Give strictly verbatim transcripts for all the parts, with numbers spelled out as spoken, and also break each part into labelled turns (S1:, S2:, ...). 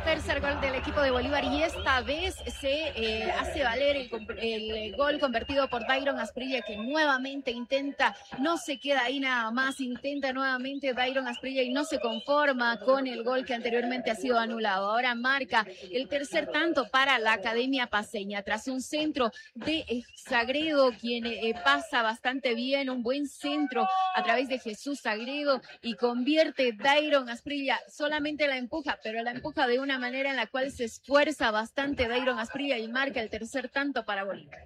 S1: Tercer gol del equipo de Bolívar y esta vez se eh, hace valer el, el gol convertido por Dairon Asprilla, que nuevamente intenta, no se queda ahí nada más, intenta nuevamente Dairon Asprilla y no se conforma con el gol que anteriormente ha sido anulado. Ahora marca el tercer tanto para la Academia Paceña tras un centro de eh, Sagredo, quien eh, pasa bastante bien, un buen centro a través de Jesús Sagredo y convierte Dairon Asprilla, solamente la empuja, pero la empuja de una manera en la cual se esfuerza bastante Dairon Asprilla y marca el tercer tanto para Bolívar.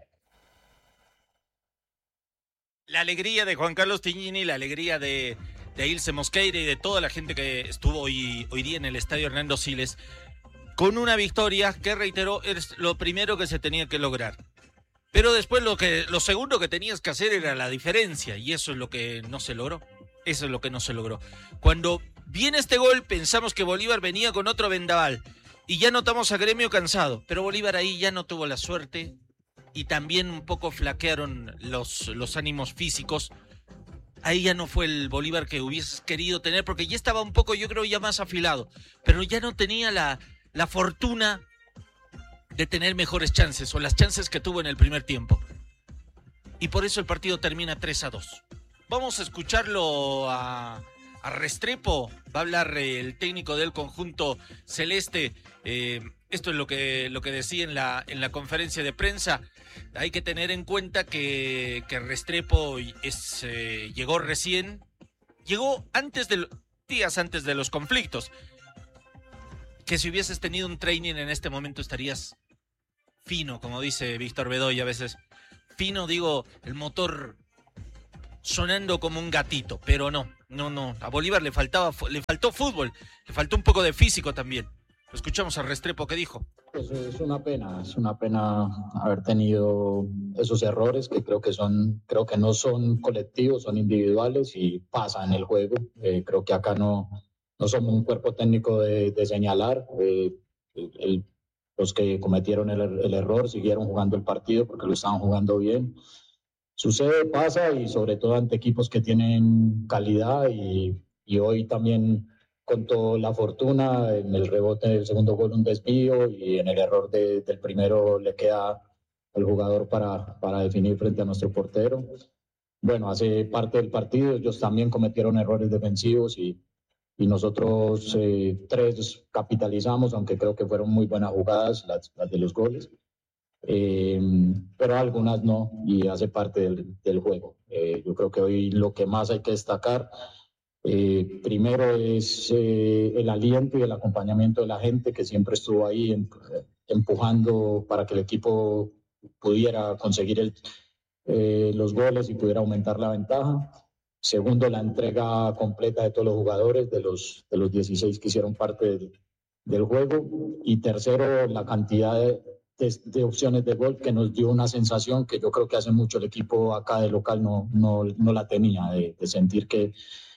S2: La alegría de Juan Carlos Tignini, la alegría de, de Ilse Mosqueira y de toda la gente que estuvo hoy, hoy día en el estadio Hernando Siles, con una victoria que, reiteró, es lo primero que se tenía que lograr. Pero después lo, que, lo segundo que tenías que hacer era la diferencia, y eso es lo que no se logró. Eso es lo que no se logró. Cuando viene este gol, pensamos que Bolívar venía con otro vendaval y ya notamos a Gremio cansado, pero Bolívar ahí ya no tuvo la suerte y también un poco flaquearon los, los ánimos físicos. Ahí ya no fue el Bolívar que hubieses querido tener, porque ya estaba un poco, yo creo, ya más afilado, pero ya no tenía la, la fortuna de tener mejores chances o las chances que tuvo en el primer tiempo. Y por eso el partido termina tres a dos. Vamos a escucharlo a, a Restrepo, va a hablar el técnico del conjunto celeste. Eh, esto es lo que, lo que decía en la, en la conferencia de prensa. Hay que tener en cuenta que, que Restrepo es, eh, llegó recién, llegó antes de, días antes de los conflictos. Que si hubieses tenido un training en este momento estarías fino, como dice Víctor Bedoy a veces. Fino, digo, el motor sonando como un gatito, pero no, no, no. A Bolívar le faltaba, le faltó fútbol, le faltó un poco de físico también. Lo escuchamos a Restrepo, ¿qué dijo?
S3: Pues es una pena, es una pena haber tenido esos errores que creo que son, creo que no son colectivos, son individuales y pasa en el juego. Eh, creo que acá no, no somos un cuerpo técnico de, de señalar. Eh, el, el, los que cometieron el, el error siguieron jugando el partido porque lo estaban jugando bien. Sucede, pasa y sobre todo ante equipos que tienen calidad y, y hoy también contó la fortuna en el rebote del segundo gol, un desvío y en el error de, del primero le queda el jugador para, para definir frente a nuestro portero. Bueno, hace parte del partido, ellos también cometieron errores defensivos y, y nosotros eh, tres capitalizamos, aunque creo que fueron muy buenas jugadas las, las de los goles. Eh, pero algunas no, y hace parte del, del juego. Eh, yo creo que hoy lo que más hay que destacar, eh, primero es eh, el aliento y el acompañamiento de la gente que siempre estuvo ahí en, empujando para que el equipo pudiera conseguir el, eh, los goles y pudiera aumentar la ventaja. Segundo, la entrega completa de todos los jugadores, de los, de los dieciséis que hicieron parte del, del juego. Y tercero, la cantidad de De, de opciones de gol que nos dio una sensación que yo creo que hace mucho el equipo acá de local no, no, no la tenía, de, de sentir que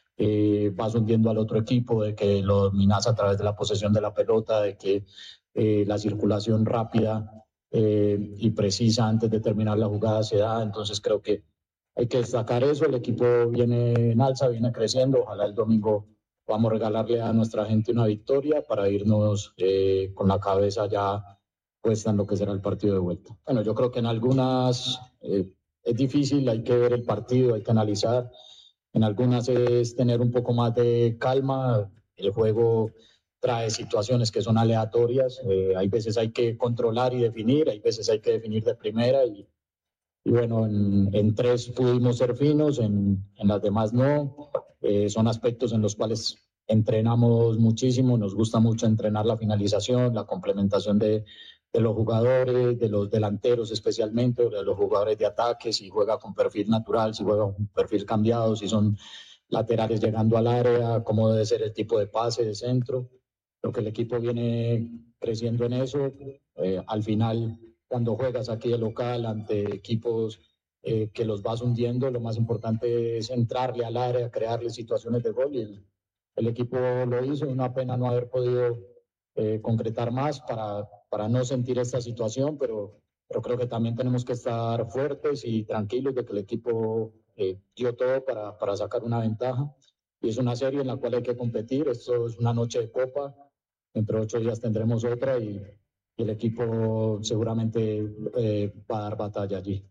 S3: eh, vas hundiendo al otro equipo, de que lo dominas a través de la posesión de la pelota, de que eh, la circulación rápida eh, y precisa antes de terminar la jugada se da. Entonces creo que hay que destacar eso. El equipo viene en alza, viene creciendo. Ojalá el domingo podamos regalarle a nuestra gente una victoria para irnos eh, con la cabeza ya puesta en lo que será el partido de vuelta. Bueno, yo creo que en algunas eh, es difícil, hay que ver el partido, hay que analizar. En algunas es tener un poco más de calma. El juego trae situaciones que son aleatorias. Eh, hay veces hay que controlar y definir, hay veces hay que definir de primera. Y, y bueno, en, en tres pudimos ser finos, en, en las demás no. Eh, son aspectos en los cuales entrenamos muchísimo, nos gusta mucho entrenar la finalización, la complementación de de los jugadores, de los delanteros especialmente, de los jugadores de ataque, si juega con perfil natural, si juega con perfil cambiado, si son laterales llegando al área, cómo debe ser el tipo de pase de centro. Creo que el equipo viene creciendo en eso. Eh, al final, cuando juegas aquí de local ante equipos eh, que los vas hundiendo, lo más importante es entrarle al área, crearle situaciones de gol y el, el equipo lo hizo. Una pena no haber podido eh, concretar más para para no sentir esta situación, pero, pero creo que también tenemos que estar fuertes y tranquilos de que el equipo eh, dio todo para, para sacar una ventaja. Y es una serie en la cual hay que competir. Esto es una noche de copa. dentro de ocho días tendremos otra y, y el equipo seguramente eh, va a dar batalla allí.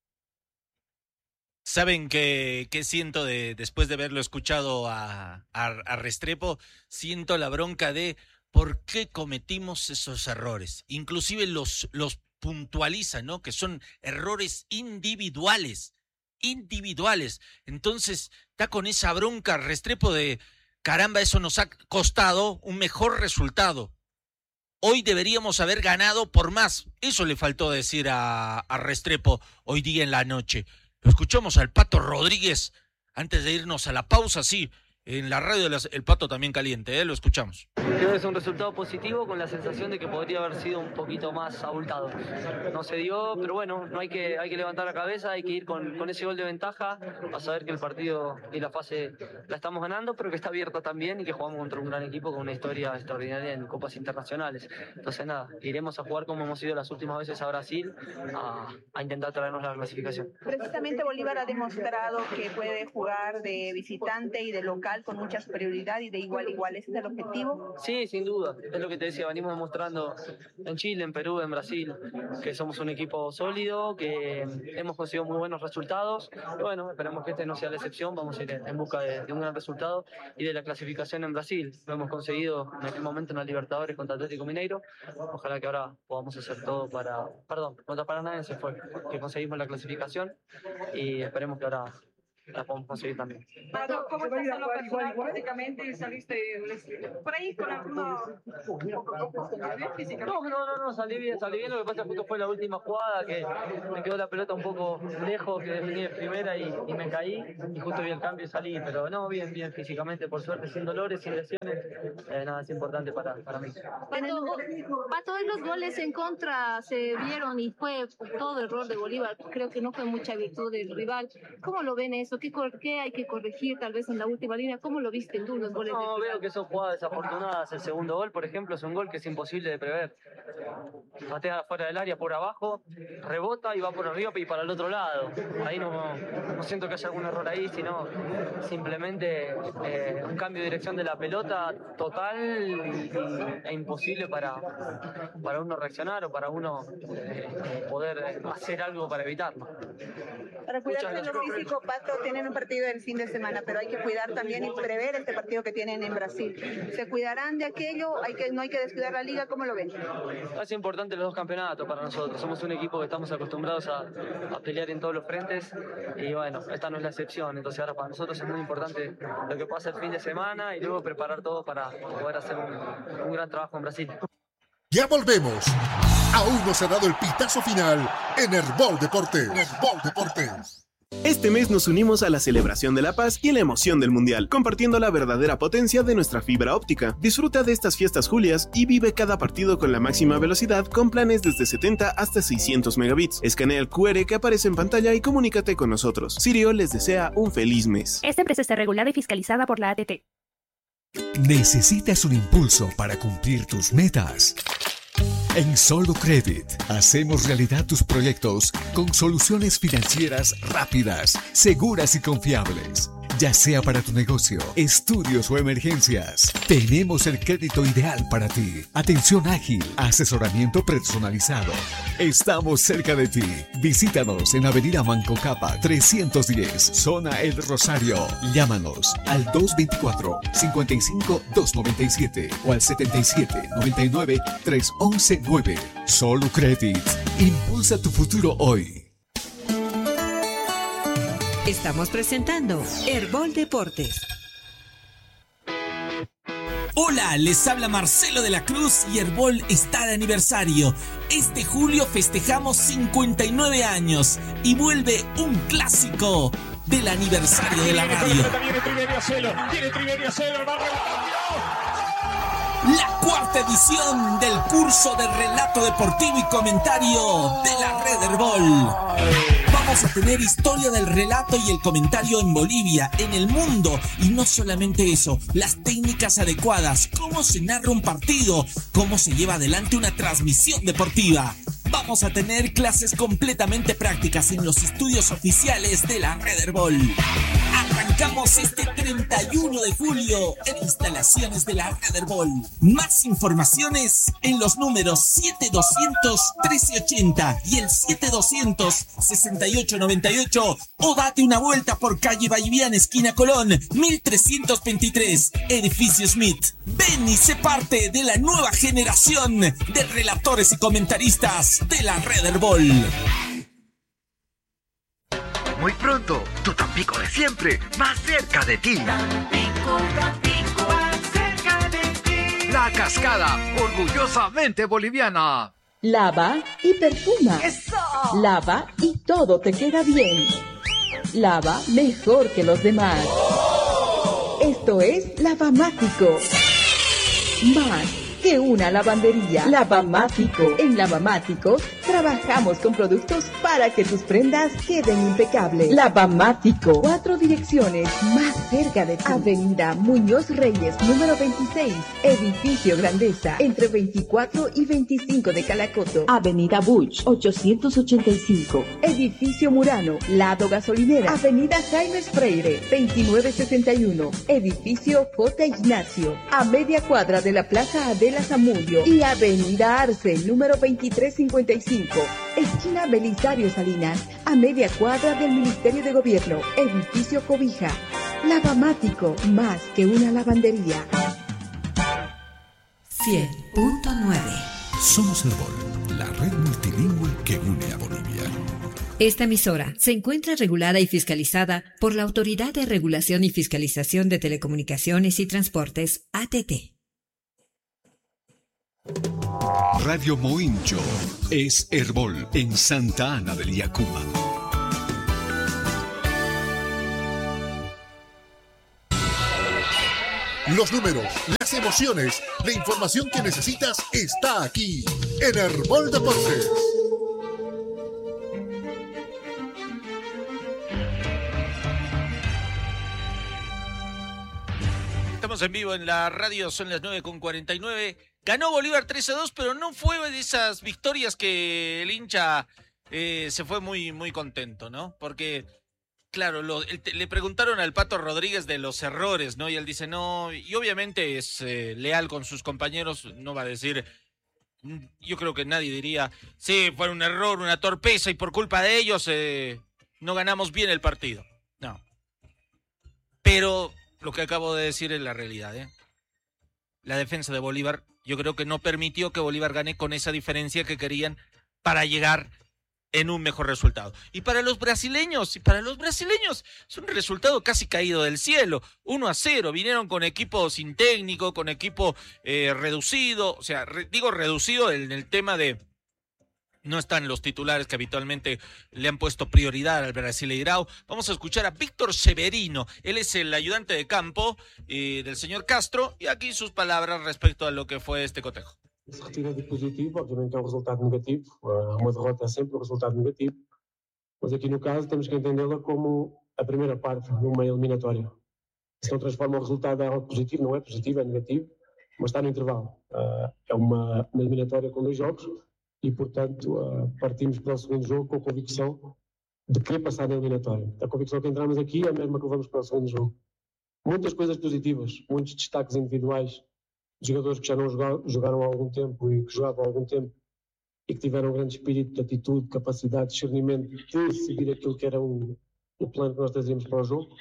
S2: ¿Saben qué, qué siento de, después de haberlo escuchado a, a, a Restrepo? Siento la bronca de por qué cometimos esos errores. Inclusive los, los puntualizan, ¿no? Que son errores individuales, individuales. Entonces está con esa bronca Restrepo de, caramba, eso nos ha costado un mejor resultado. Hoy deberíamos haber ganado por más. Eso le faltó decir a, a Restrepo hoy día en la noche. Lo escuchamos al Pato Rodríguez antes de irnos a la pausa, sí, en la radio El Pato también caliente, ¿eh? Lo escuchamos.
S4: Creo que es un resultado positivo con la sensación de que podría haber sido un poquito más abultado. No se dio, pero bueno, no hay que, hay que levantar la cabeza, hay que ir con, con ese gol de ventaja, a saber que el partido y la fase la estamos ganando, pero que está abierta también y que jugamos contra un gran equipo con una historia extraordinaria en copas internacionales. Entonces nada, iremos a jugar como hemos ido las últimas veces a Brasil, a, a intentar traernos la clasificación.
S5: Precisamente Bolívar ha demostrado que puede jugar de visitante y de local con mucha superioridad y de igual a igual. ¿Ese es el objetivo?
S4: Sí, sin duda. Es lo que te decía, venimos demostrando en Chile, en Perú, en Brasil, que somos un equipo sólido, que hemos conseguido muy buenos resultados. Y bueno, esperemos que este no sea la excepción. Vamos a ir en busca de, de un gran resultado y de la clasificación en Brasil. Lo hemos conseguido en aquel momento en la Libertadores contra Atlético Mineiro. Ojalá que ahora podamos hacer todo para... Perdón, contra Paranaense fue que conseguimos la clasificación y esperemos que ahora la podemos conseguir también.
S5: Pato, ¿cómo estás en lo personal? Prácticamente saliste por ahí con algunos...
S4: No, no, no, no, salí bien, salí bien. Lo que pasa es que justo fue la última jugada que me quedó la pelota un poco lejos, que definí de primera y, y me caí. Y justo vi el cambio y salí. Pero no, bien, bien físicamente, por suerte, sin dolores, sin lesiones. Eh, nada, es importante para, para mí.
S6: Pato, Pato, hoy los goles en contra se vieron y fue todo error de Bolívar. Creo que no fue mucha virtud del rival. ¿Cómo lo ven eso? ¿Qué, ¿Qué hay que corregir tal vez en la última línea? ¿Cómo lo viste tú los goles?
S4: No, veo que son jugadas desafortunadas. El segundo gol, por ejemplo, es un gol que es imposible de prever. Patea fuera del área por abajo, rebota y va por arriba y para el otro lado. Ahí no, no siento que haya algún error ahí, sino simplemente eh, un cambio de dirección de la pelota total y, e imposible para, para uno reaccionar o para uno eh, poder hacer algo para evitarlo.
S5: Para cuidarse de lo físico, Pato, tienen un partido el fin de semana, pero hay que cuidar también y prever este partido que tienen en Brasil. ¿Se cuidarán de aquello? Hay que, ¿No hay que descuidar la liga? ¿Cómo lo ven?
S4: Es importante los dos campeonatos para nosotros. Somos un equipo que estamos acostumbrados a, a pelear en todos los frentes y bueno, esta no es la excepción. Entonces ahora para nosotros es muy importante lo que pasa el fin de semana y luego preparar todo para poder hacer un, un gran trabajo en Brasil.
S7: Ya volvemos. Aún no se ha dado el pitazo final en Herbol Deportes. Herbol Deportes.
S8: Este mes nos unimos a la celebración de la paz y la emoción del mundial, compartiendo la verdadera potencia de nuestra fibra óptica. Disfruta de estas fiestas julias y vive cada partido con la máxima velocidad con planes desde setenta hasta seiscientos megabits. Escanea el cu erre que aparece en pantalla y comunícate con nosotros. Sirio les desea un feliz mes.
S9: Esta empresa está regulada y fiscalizada por la A T T.
S10: ¿Necesitas un impulso para cumplir tus metas? En Solo Credit hacemos realidad tus proyectos con soluciones financieras rápidas, seguras y confiables. Ya sea para tu negocio, estudios o emergencias, tenemos el crédito ideal para ti. Atención ágil, asesoramiento personalizado. Estamos cerca de ti. Visítanos en Avenida Manco Capa trescientos diez, Zona El Rosario. Llámanos al dos veinticuatro, cincuenta y cinco, doscientos noventa y siete o al setenta y siete, noventa y nueve, trescientos once nueve. Solo Credit. Impulsa tu futuro hoy.
S11: Estamos presentando Herbol Deportes.
S12: Hola, les habla Marcelo de la Cruz y Herbol está de aniversario. Este julio festejamos cincuenta y nueve años y vuelve un clásico del aniversario de la radio. La cuarta edición del curso de relato deportivo y comentario de la red Herbol. Vamos a tener historia del relato y el comentario en Bolivia, en el mundo, y no solamente eso, las técnicas adecuadas, cómo se narra un partido, cómo se lleva adelante una transmisión deportiva. Vamos a tener clases completamente prácticas en los estudios oficiales de la red Herbol. Arrancamos arrancamos este treinta y uno de julio en instalaciones de la Red Herbol. Más informaciones en los números siete doscientos trece ochenta y el siete doscientos sesenta y ocho noventa y ocho o date una vuelta por calle Valliviana, esquina Colón, mil trescientos veintitrés, Edificio Smith. Ven y sé parte de la nueva generación de relatores y comentaristas de la Red Herbol.
S13: Muy pronto, tu Tampico de siempre, más cerca de ti.
S14: Tampico, Tampico, más cerca de ti.
S13: La Cascada, orgullosamente boliviana.
S15: Lava y perfuma.
S14: ¡Eso!
S15: Lava y todo te queda bien. Lava mejor que los demás. ¡Oh! Esto es Lavamático. Más que una lavandería. Lavamático. En Lavamático trabajamos con productos para que tus prendas queden impecables. Lavamático. Cuatro direcciones más cerca de ti. Avenida Muñoz Reyes, número veintiséis. Edificio Grandeza, entre veinticuatro y veinticinco de Calacoto. Avenida Buch, ochocientos ochenta y cinco. Edificio Murano, lado gasolinera. Avenida Jaime Freire, veintinueve sesenta y uno. Edificio J. Ignacio, a media cuadra de la Plaza Adela Zamudio. Y Avenida Arce, número veintitrés cincuenta y cinco, esquina Belisario Salinas, a media cuadra del Ministerio de Gobierno. Edificio Cobija. Lavamático, más que una lavandería.
S11: cien punto nueve.
S10: Somos Herbol, la red multilingüe que une a Bolivia.
S11: Esta emisora se encuentra regulada y fiscalizada por la Autoridad de Regulación y Fiscalización de Telecomunicaciones y Transportes, A T T.
S10: Radio Moincho es Herbol en Santa Ana del Yacuma.
S7: Los números, las emociones, la información que necesitas está aquí en Herbol Deportes.
S2: Estamos en vivo en la radio, son las nueve con cuarenta y nueve. Ganó Bolívar tres a dos, pero no fue de esas victorias que el hincha eh, se fue muy, muy contento, ¿no? Porque, claro, lo, el, le preguntaron al Pato Rodríguez de los errores, ¿no? Y él dice, no, y obviamente es eh, leal con sus compañeros, no va a decir, yo creo que nadie diría, sí, fue un error, una torpeza, y por culpa de ellos eh, no ganamos bien el partido. No. Pero lo que acabo de decir es la realidad, ¿eh? La defensa de Bolívar, yo creo que no permitió que Bolívar gane con esa diferencia que querían para llegar en un mejor resultado. Y para los brasileños, y para los brasileños, es un resultado casi caído del cielo. uno a cero, vinieron con equipo sin técnico, con equipo eh, reducido, o sea, re, digo reducido en el tema de no están los titulares que habitualmente le han puesto prioridad al Brasileirao. Vamos a escuchar a Víctor Severino. Él es el ayudante de campo eh, del señor Castro. Y aquí sus palabras respecto a lo que fue este cotejo.
S16: Se retira de positivo, obviamente é um resultado negativo. Uma derrota é sempre um resultado negativo. Mas aqui no caso temos que entendê-la como a primeira parte numa eliminatória. Se não transforma o resultado em algo positivo, não é positivo, é negativo. Mas está no intervalo. É uma, uma eliminatória com dois jogos. E, portanto, uh, partimos para o segundo jogo com a convicção de querer passar na eliminatória. A convicção que entramos aqui é a mesma que levamos para o segundo jogo. Muitas coisas positivas, muitos destaques individuais, de jogadores que já não jogaram, jogaram há algum tempo e que jogavam há algum tempo e que tiveram um grande espírito de atitude, capacidade, discernimento de seguir aquilo que era o, o plano que nós trazíamos para o jogo.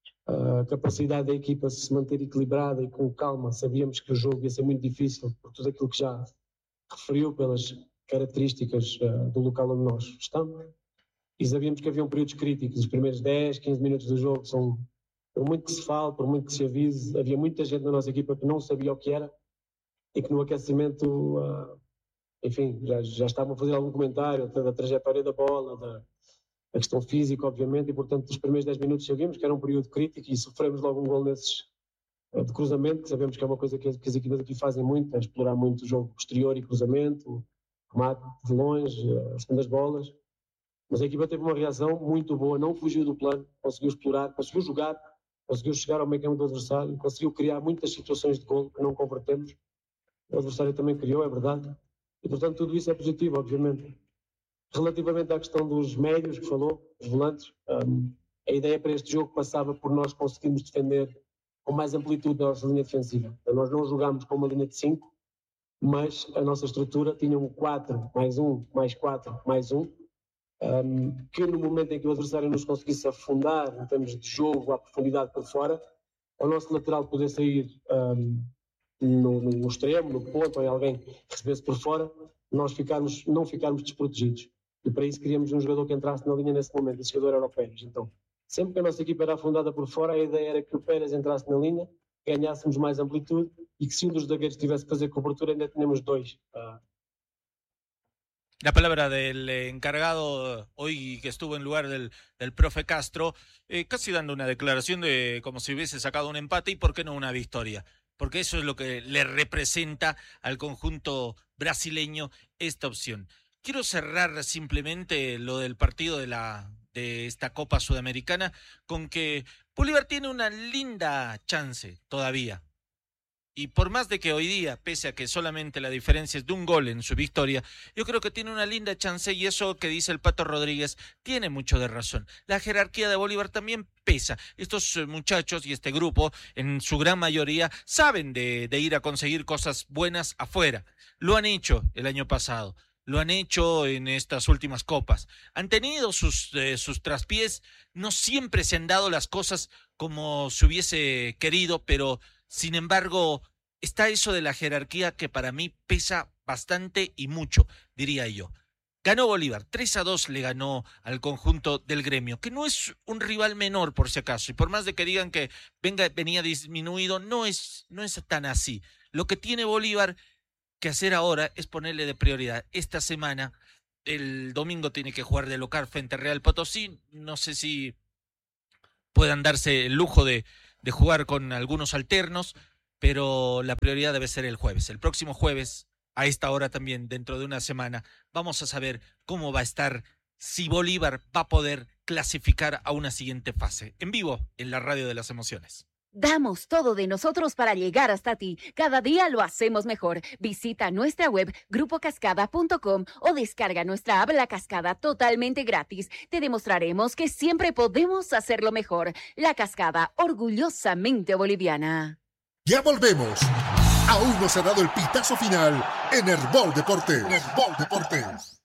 S16: A capacidade da equipa se manter equilibrada e com calma. Sabíamos que o jogo ia ser muito difícil por tudo aquilo que já referiu, pelas características uh, do local onde nós estamos, e sabíamos que haviam períodos críticos. Os primeiros dez, quinze minutos do jogo são, por muito que se fale, por muito que se avise, havia muita gente na nossa equipa que não sabia o que era e que no aquecimento, uh, enfim, já, já estavam a fazer algum comentário da, da trajetória da bola, da, da questão física, obviamente, e portanto os primeiros dez minutos sabíamos que era um período crítico e sofremos logo um gol nesses uh, de cruzamento, que sabemos que é uma coisa que, que as equipas aqui fazem muito, é explorar muito o jogo posterior e cruzamento, remate de longe, as segundas bolas, mas a equipa teve uma reação muito boa, não fugiu do plano, conseguiu explorar, conseguiu jogar, conseguiu chegar ao meio campo do adversário, conseguiu criar muitas situações de golo que não convertemos. O adversário também criou, é verdade, e portanto tudo isso é positivo, obviamente. Relativamente à questão dos médios que falou, os volantes, um, a ideia para este jogo passava por nós conseguirmos defender com mais amplitude na nossa linha defensiva. Então, nós não jogámos com uma linha de cinco, mas a nossa estrutura tinha um quatro, mais um, mais quatro, mais um, um, que no momento em que o adversário nos conseguisse afundar em termos de jogo, à profundidade por fora, o nosso lateral poder sair um, no, no extremo, no ponto, ou em alguém que recebesse por fora, nós ficarmos, não ficarmos desprotegidos. E para isso queríamos um jogador que entrasse na linha nesse momento. Esse jogador era o Pérez. Então, sempre que a nossa equipa era afundada por fora, a ideia era que o Pérez entrasse na linha, ganhássemos mais amplitude e que se um dos zagueiros tivesse que fazer cobertura, ainda tínhamos dois. Uh,
S2: La palabra del encargado hoy que estuvo en lugar del, del profe Castro, eh, casi dando una declaración de como si hubiese sacado un empate y por qué no una victoria. Porque eso es lo que le representa al conjunto brasileño esta opción. Quiero cerrar simplemente lo del partido de, la, de esta Copa Sudamericana con que Bolívar tiene una linda chance todavía. Y por más de que hoy día, pese a que solamente la diferencia es de un gol en su victoria, yo creo que tiene una linda chance y eso que dice el Pato Rodríguez tiene mucho de razón. La jerarquía de Bolívar también pesa. Estos muchachos y este grupo, en su gran mayoría, saben de, de ir a conseguir cosas buenas afuera. Lo han hecho el año pasado. Lo han hecho en estas últimas copas. Han tenido sus, eh, sus traspiés. No siempre se han dado las cosas como se hubiese querido, pero sin embargo está eso de la jerarquía que para mí pesa bastante y mucho, diría yo. Ganó Bolívar, tres a dos le ganó al conjunto del Gremio, que no es un rival menor por si acaso, y por más de que digan que venga, venía disminuido, no es, no es tan así. Lo que tiene Bolívar que hacer ahora es ponerle de prioridad. Esta semana, el domingo tiene que jugar de local frente a Real Potosí, no sé si puedan darse el lujo de, de jugar con algunos alternos, pero la prioridad debe ser el jueves. El próximo jueves, a esta hora también, dentro de una semana, vamos a saber cómo va a estar, si Bolívar va a poder clasificar a una siguiente fase. En vivo, en la Radio de las Emociones.
S17: Damos todo de nosotros para llegar hasta ti. Cada día lo hacemos mejor. Visita nuestra web grupo cascada punto com o descarga nuestra app La Cascada totalmente gratis. Te demostraremos que siempre podemos hacerlo mejor. La Cascada, orgullosamente boliviana.
S7: Ya volvemos. Aún no se ha dado el pitazo final en Herbol Deportes. Herbol Deportes.